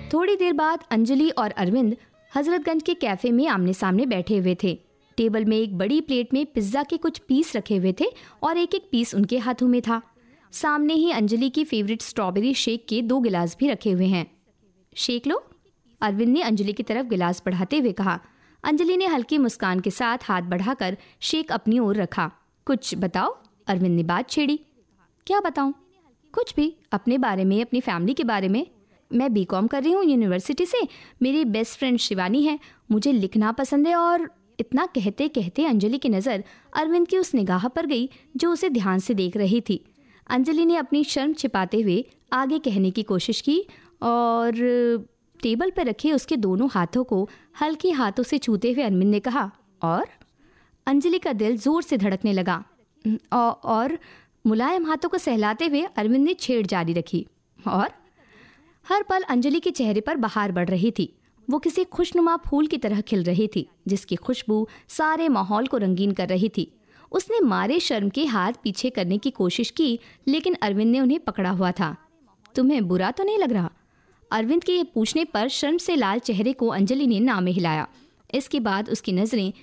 थोड़ी देर बाद अंजलि और अरविंद हजरतगंज के कैफे में आमने सामने बैठे हुए थे। टेबल में एक बड़ी प्लेट में पिज्जा के कुछ पीस रखे हुए थे और एक एक पीस उनके हाथों में था। सामने ही अंजलि की फेवरेट स्ट्रॉबेरी शेक के 2 गिलास भी रखे हुए हैं। शेक लो, अरविंद ने अंजलि की तरफ गिलास बढ़ाते हुए कहा। अंजलि ने हल्की मुस्कान के साथ हाथ बढ़ाकर शेक अपनी ओर रखा। कुछ बताओ, अरविंद ने बात छेड़ी। क्या बताऊं? कुछ भी, अपने बारे में, अपनी फैमिली के बारे में। मैं बीकॉम कर रही हूँ यूनिवर्सिटी से। मेरी बेस्ट फ्रेंड शिवानी है। मुझे लिखना पसंद है। और इतना कहते कहते अंजलि की नज़र अरविंद की उस निगाह पर गई जो उसे ध्यान से देख रही थी। अंजलि ने अपनी शर्म छिपाते हुए आगे कहने की कोशिश की और टेबल पर रखे उसके दोनों हाथों को हल्के हाथों से छूते हुए अरविंद ने कहा, और? अंजलि का दिल जोर से धड़कने लगा। और मुलायम हाथों को सहलाते हुए अरविंद ने छेड़ जारी रखी। और हर पल अंजलि के चेहरे पर बहार बढ़ रही थी। वो किसी खुशनुमा फूल की तरह खिल रही थी जिसकी खुशबू सारे माहौल को रंगीन कर रही थी। उसने मारे शर्म के हाथ पीछे करने की कोशिश की, लेकिन अरविंद ने उन्हें पकड़ा हुआ था। तुम्हें बुरा तो नहीं लग रहा? अरविंद के पूछने पर शर्म से लाल चेहरे को अंजलि ने ना में हिलाया। इसके बाद उसकी नजरें